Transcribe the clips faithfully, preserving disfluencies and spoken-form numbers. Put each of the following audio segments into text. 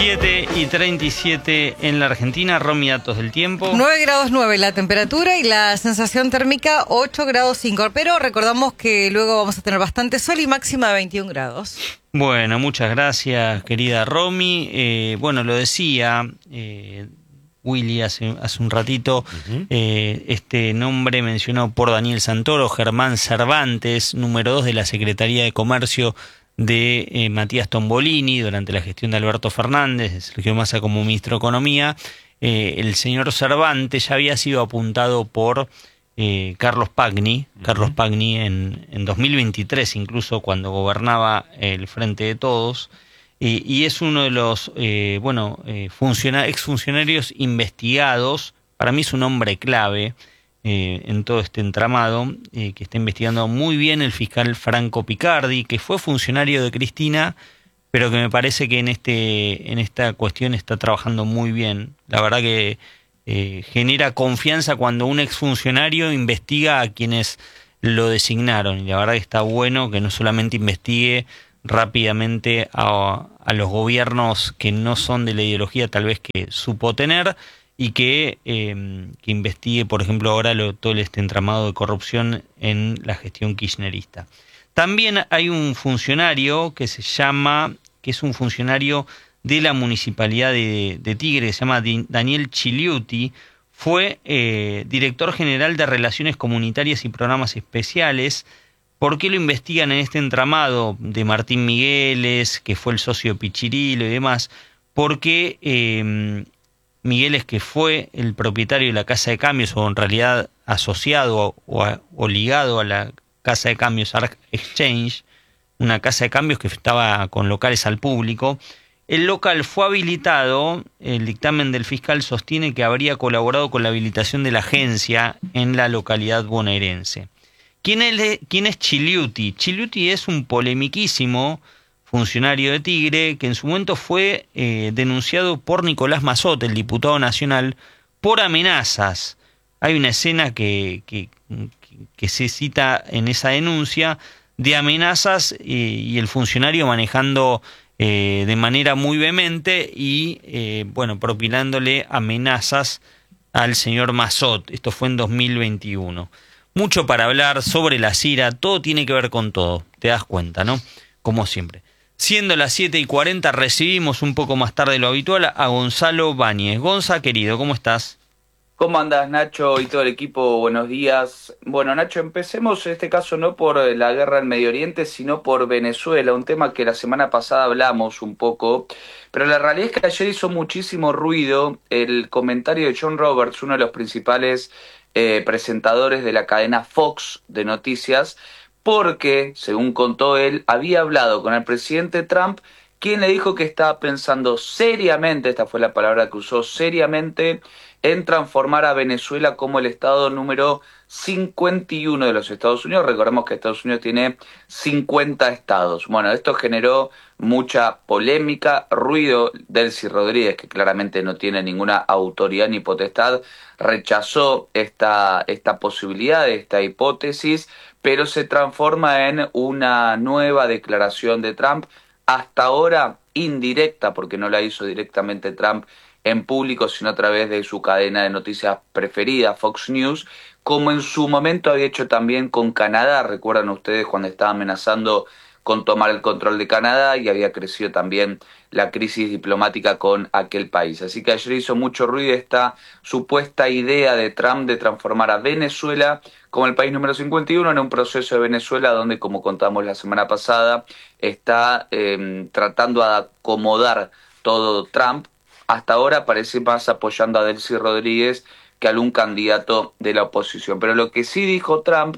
siete y treinta y siete en la Argentina. Romy, datos del tiempo. nueve grados nueve la temperatura y la sensación térmica ocho grados cinco. Pero recordamos que luego vamos a tener bastante sol y máxima de veintiún grados. Bueno, muchas gracias, querida Romy. Eh, bueno, lo decía eh, Willy hace, hace un ratito, uh-huh. eh, este nombre mencionado por Daniel Santoro, Germán Cervantes, número dos de la Secretaría de Comercio de eh, Matías Tombolini durante la gestión de Alberto Fernández, de Sergio Massa como ministro de Economía. Eh, el señor Cervantes ya había sido apuntado por eh, Carlos Pagni, uh-huh. Carlos Pagni en, en dos mil veintitrés, incluso cuando gobernaba el Frente de Todos, eh, y es uno de los eh, bueno eh, funciona, exfuncionarios investigados. Para mí es un hombre clave Eh, en todo este entramado, eh, que está investigando muy bien el fiscal Franco Picardi, que fue funcionario de Cristina, pero que me parece que en este en esta cuestión está trabajando muy bien. La verdad que eh, genera confianza cuando un exfuncionario investiga a quienes lo designaron, y la verdad que está bueno que no solamente investigue rápidamente a, a los gobiernos que no son de la ideología tal vez que supo tener, y que, eh, que investigue, por ejemplo, ahora lo, todo este entramado de corrupción en la gestión kirchnerista. También hay un funcionario que se llama, que es un funcionario de la Municipalidad de, de Tigre, se llama Daniel Chiliuti, fue eh, director general de Relaciones Comunitarias y Programas Especiales. ¿Por qué lo investigan en este entramado de Martín Migueles, que fue el socio de Pichirilo y demás? Porque Eh, Migueles, que fue el propietario de la Casa de Cambios, o en realidad asociado o, a, o ligado a la Casa de Cambios Arc Exchange, una casa de cambios que estaba con locales al público. El local fue habilitado, el dictamen del fiscal sostiene que habría colaborado con la habilitación de la agencia en la localidad bonaerense. ¿Quién es, quién es Chiliuti? Chiliuti es un polemiquísimo funcionario de Tigre, que en su momento fue eh, denunciado por Nicolás Mazot, el diputado nacional, por amenazas. Hay una escena que, que, que se cita en esa denuncia de amenazas eh, y el funcionario manejando eh, de manera muy vehemente y, eh, bueno, propinándole amenazas al señor Mazot. Esto fue en dos mil veintiuno. Mucho para hablar sobre la Cira, todo tiene que ver con todo, te das cuenta, ¿no? Como siempre. Siendo las siete y cuarenta, recibimos un poco más tarde de lo habitual a Gonzalo Báñez. Gonza, querido, ¿cómo estás? ¿Cómo andás, Nacho, y todo el equipo? Buenos días. Bueno, Nacho, empecemos en este caso no por la guerra en Medio Oriente, sino por Venezuela, un tema que la semana pasada hablamos un poco, pero la realidad es que ayer hizo muchísimo ruido el comentario de John Roberts, uno de los principales eh, presentadores de la cadena Fox de noticias, porque, según contó él, había hablado con el presidente Trump, quien le dijo que estaba pensando seriamente, esta fue la palabra que usó, seriamente, en transformar a Venezuela como el estado número cincuenta y uno de los Estados Unidos. Recordemos que Estados Unidos tiene cincuenta estados. Bueno, esto generó mucha polémica, ruido. Delcy Rodríguez, que claramente no tiene ninguna autoridad ni potestad, rechazó esta, esta posibilidad, esta hipótesis, pero se transforma en una nueva declaración de Trump, hasta ahora indirecta, porque no la hizo directamente Trump en público, sino a través de su cadena de noticias preferida, Fox News, como en su momento había hecho también con Canadá. Recuerdan ustedes cuando estaba amenazando con tomar el control de Canadá y había crecido también la crisis diplomática con aquel país. Así que ayer hizo mucho ruido esta supuesta idea de Trump de transformar a Venezuela como el país número cincuenta y uno en un proceso de Venezuela donde, como contamos la semana pasada, está eh, tratando de acomodar todo Trump. Hasta ahora parece más apoyando a Delcy Rodríguez que a algún candidato de la oposición. Pero lo que sí dijo Trump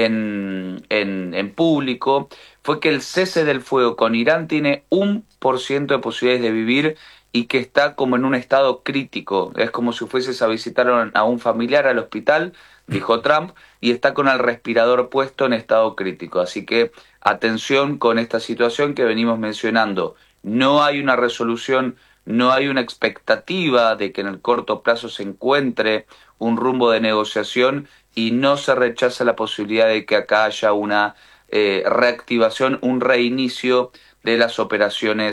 en, en, en público fue que el cese del fuego con Irán tiene un por ciento de posibilidades de vivir y que está como en un estado crítico. Es como si fueses a visitar a un familiar al hospital, dijo Trump, y está con el respirador puesto en estado crítico. Así que atención con esta situación que venimos mencionando. No hay una resolución, no hay una expectativa de que en el corto plazo se encuentre un rumbo de negociación y no se rechaza la posibilidad de que acá haya una eh, reactivación, un reinicio de las operaciones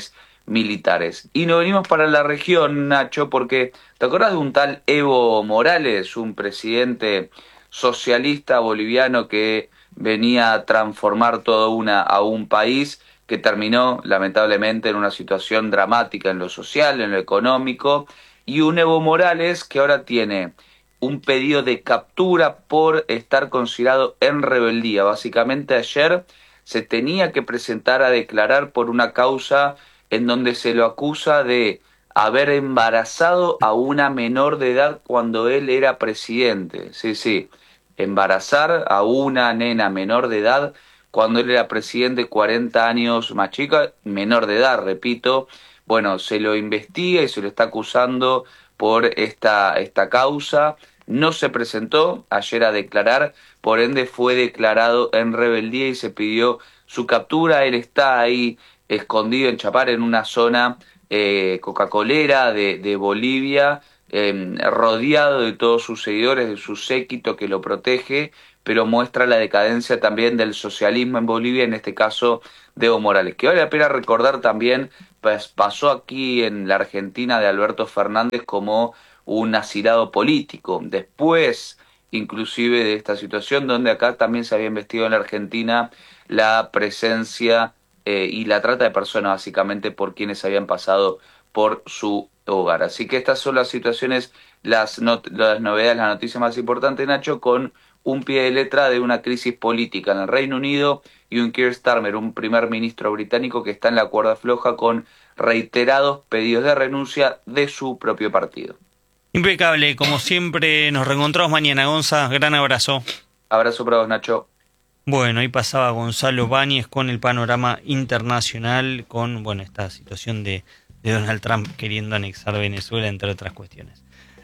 militares. Y nos venimos para la región, Nacho, porque ¿te acordás de un tal Evo Morales, un presidente socialista boliviano que venía a transformar todo una, a un país que terminó lamentablemente en una situación dramática en lo social, en lo económico, y un Evo Morales que ahora tiene un pedido de captura por estar considerado en rebeldía? Básicamente ayer se tenía que presentar a declarar por una causa en donde se lo acusa de haber embarazado a una menor de edad cuando él era presidente. Sí, sí, embarazar a una nena menor de edad cuando él era presidente, cuarenta años más chica, menor de edad, repito. Bueno, se lo investiga y se lo está acusando por esta, esta causa. No se presentó ayer a declarar, por ende fue declarado en rebeldía y se pidió su captura. Él está ahí escondido en Chapar, en una zona eh, coca-colera de, de Bolivia, eh, rodeado de todos sus seguidores, de su séquito que lo protege, pero muestra la decadencia también del socialismo en Bolivia, en este caso de Evo Morales. Que vale la pena recordar también, pues pasó aquí en la Argentina de Alberto Fernández como un asilado político. Después, inclusive, de esta situación, donde acá también se había investigado en la Argentina la presencia eh, y la trata de personas, básicamente por quienes habían pasado por su hogar. Así que estas son las situaciones, las, not las novedades, las noticias más importantes, Nacho, con un pie de letra de una crisis política en el Reino Unido y un Keir Starmer, un primer ministro británico que está en la cuerda floja con reiterados pedidos de renuncia de su propio partido. Impecable, como siempre, nos reencontramos mañana, Gonza, gran abrazo. Abrazo para vos, Nacho. Bueno, ahí pasaba Gonzalo Báñez con el panorama internacional, con bueno esta situación de, de Donald Trump queriendo anexar Venezuela, entre otras cuestiones.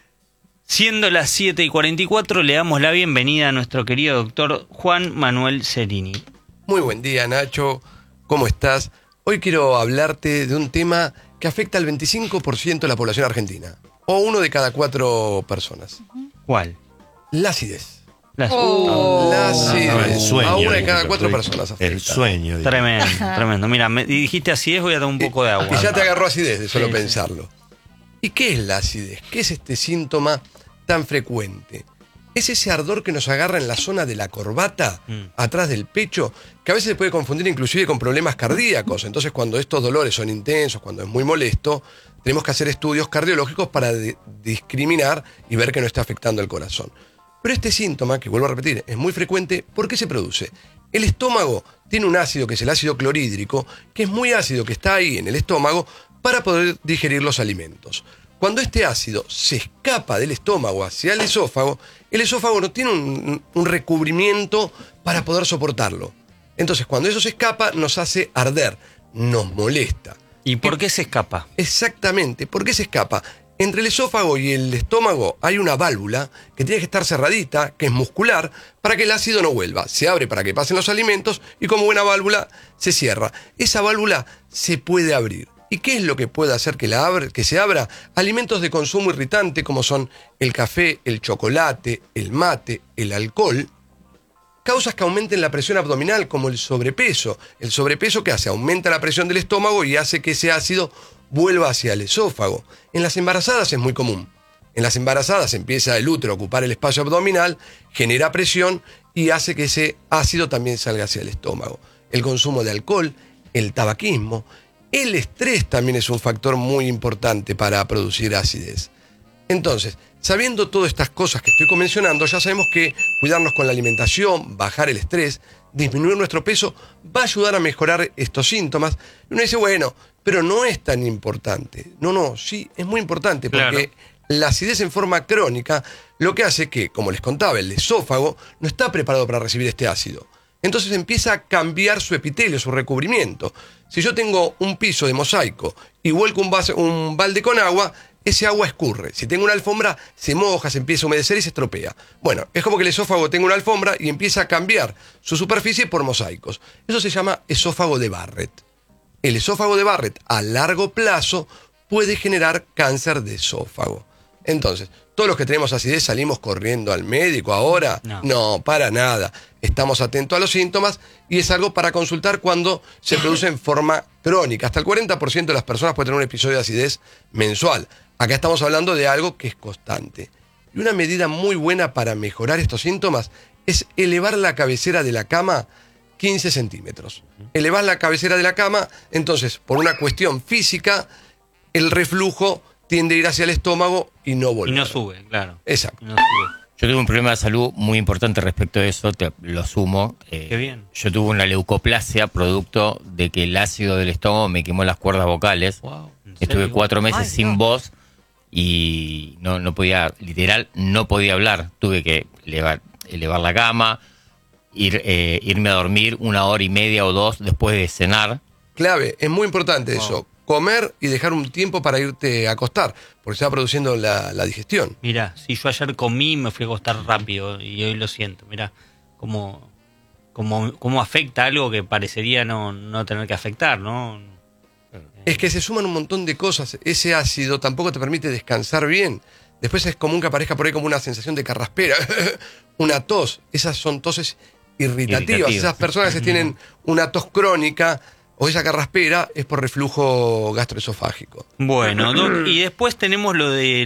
Siendo las siete y cuarenta y cuatro, le damos la bienvenida a nuestro querido doctor Juan Manuel Cerini. Muy buen día, Nacho. ¿Cómo estás? Hoy quiero hablarte de un tema que afecta al veinticinco por ciento de la población argentina, o uno de cada cuatro personas. ¿Cuál? La acidez. La, Oh. La acidez. No, el sueño, a una de cada digo, cuatro digo, personas afecta. El sueño. digo. Tremendo, tremendo. Mira, me dijiste acidez, voy a dar un poco de agua. Y ya te agarró acidez de solo Sí, pensarlo. ¿Y qué es la acidez? ¿Qué es este síntoma tan frecuente? Es ese ardor que nos agarra en la zona de la corbata, Mm. atrás del pecho, que a veces se puede confundir inclusive con problemas cardíacos. Entonces, cuando estos dolores son intensos, cuando es muy molesto, tenemos que hacer estudios cardiológicos para de- discriminar y ver que no está afectando el corazón. Pero este síntoma, que vuelvo a repetir, es muy frecuente. ¿Por qué se produce? El estómago tiene un ácido que es el ácido clorhídrico, que es muy ácido, que está ahí en el estómago para poder digerir los alimentos. Cuando este ácido se escapa del estómago hacia el esófago, el esófago no tiene un, un recubrimiento para poder soportarlo. Entonces, cuando eso se escapa, nos hace arder, nos molesta. ¿Y por qué se escapa? Exactamente, ¿por qué se escapa? Entre el esófago y el estómago hay una válvula que tiene que estar cerradita, que es muscular, para que el ácido no vuelva. Se abre para que pasen los alimentos y como buena válvula se cierra. Esa válvula se puede abrir. ¿Y qué es lo que puede hacer que, la abra, que se abra? Alimentos de consumo irritante como son el café, el chocolate, el mate, el alcohol. Causas que aumenten la presión abdominal como el sobrepeso. El sobrepeso que hace, aumenta la presión del estómago y hace que ese ácido vuelva hacia el esófago. En las embarazadas es muy común. En las embarazadas empieza el útero a ocupar el espacio abdominal, genera presión y hace que ese ácido también salga hacia el estómago. El consumo de alcohol, el tabaquismo, el estrés también es un factor muy importante para producir acidez. Entonces, sabiendo todas estas cosas que estoy mencionando, ya sabemos que cuidarnos con la alimentación, bajar el estrés, disminuir nuestro peso, va a ayudar a mejorar estos síntomas. Y uno dice, bueno, pero no es tan importante. No, no, sí, es muy importante porque Claro. la acidez en forma crónica lo que hace que, como les contaba, el esófago no está preparado para recibir este ácido. Entonces empieza a cambiar su epitelio, su recubrimiento. Si yo tengo un piso de mosaico y vuelco un, vaso, un balde con agua, ese agua escurre. Si tengo una alfombra, se moja, se empieza a humedecer y se estropea. Bueno, es como que el esófago tenga una alfombra y empieza a cambiar su superficie por mosaicos. Eso se llama esófago de Barrett. El esófago de Barrett a largo plazo puede generar cáncer de esófago. Entonces, todos los que tenemos acidez salimos corriendo al médico ahora. No. No, para nada. Estamos atentos a los síntomas y es algo para consultar cuando se produce en forma crónica. Hasta el cuarenta por ciento de las personas puede tener un episodio de acidez mensual. Acá estamos hablando de algo que es constante. Y una medida muy buena para mejorar estos síntomas es elevar la cabecera de la cama quince centímetros. Elevás la cabecera de la cama, entonces, por una cuestión física, el reflujo tiende a ir hacia el estómago y no volver. Y no sube, claro. Exacto. Y no sube. Yo tuve un problema de salud muy importante respecto a eso, te lo sumo. Eh, Qué bien. Yo tuve una leucoplasia producto de que el ácido del estómago me quemó las cuerdas vocales. Wow. ¿En Estuve serio? cuatro meses Ay, sin no. voz y no, no podía, literal, no podía hablar. Tuve que elevar, elevar la cama, ir, eh, irme a dormir una hora y media o dos después de cenar. Clave, es muy importante Wow. eso. Comer y dejar un tiempo para irte a acostar, porque se va produciendo la, la digestión. Mirá, si yo ayer comí me fui a acostar rápido y hoy lo siento. Mirá, cómo, cómo, cómo afecta algo que parecería no, no tener que afectar, ¿no? Es que se suman un montón de cosas. Ese ácido tampoco te permite descansar bien. Después es común que aparezca por ahí como una sensación de carraspera, una tos. Esas son toses irritativas. Irritativas. Esas personas que tienen una tos crónica o esa carraspera es por reflujo gastroesofágico. Bueno, Doc, y después tenemos lo de